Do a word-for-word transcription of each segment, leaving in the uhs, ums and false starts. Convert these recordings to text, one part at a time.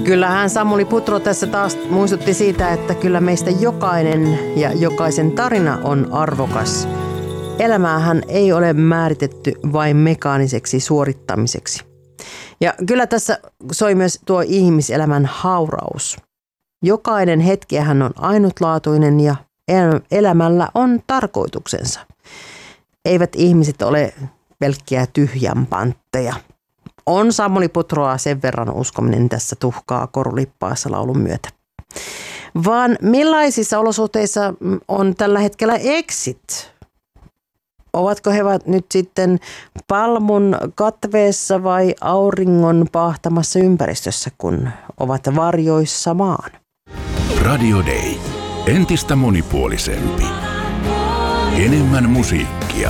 Kyllähän Samuli Putro tässä taas muistutti siitä, että kyllä meistä jokainen ja jokaisen tarina on arvokas. Elämäähän ei ole määritetty vain mekaaniseksi suorittamiseksi. Ja kyllä tässä soi myös tuo ihmiselämän hauraus. Jokainen hetkihän on ainutlaatuinen ja elämällä on tarkoituksensa. Eivät ihmiset ole pelkkiä tyhjänpantteja. On Samuli Putroa sen verran uskominen tässä tuhkaa korulippaassa laulun myötä. Vaan millaisissa olosuhteissa on tällä hetkellä exit? Ovatko he nyt sitten palmun katveessa vai auringon paahtamassa ympäristössä, kun ovat varjoissa maan? Radio Day. Entistä monipuolisempi. Enemmän musiikkia.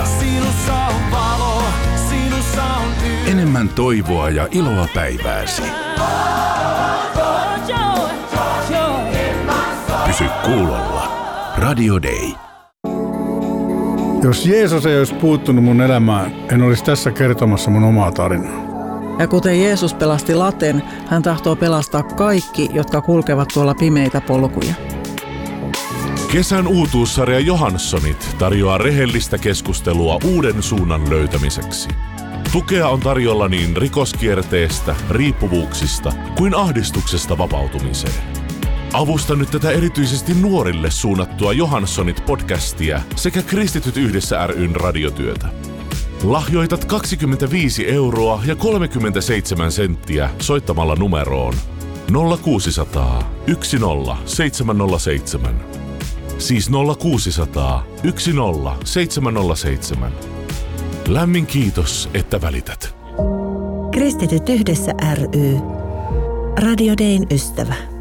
Enemmän toivoa ja iloa päivääsi. Pysy kuulolla. Radio Day. Jos Jeesus ei olisi puuttunut mun elämään, en olisi tässä kertomassa mun omaa tarinaa. Ja kuten Jeesus pelasti Laten, hän tahtoo pelastaa kaikki, jotka kulkevat tuolla pimeitä polkuja. Kesän uutuussarja Johanssonit tarjoaa rehellistä keskustelua uuden suunnan löytämiseksi. Tukea on tarjolla niin rikoskierteestä, riippuvuuksista kuin ahdistuksesta vapautumiseen. Avusta nyt tätä erityisesti nuorille suunnattua Johanssonit-podcastia sekä Kristityt yhdessä ry:n radiotyötä. Lahjoitat kaksikymmentäviisi euroa ja kolmekymmentäseitsemän senttiä soittamalla numeroon nolla kuusisataa yksi nolla seitsemän nolla seitsemän. Siis nolla kuusisataa yksi nolla seitsemän nolla seitsemän. Lämmin kiitos, että välität. Kristityt yhdessä ry. Radio Dayn ystävä.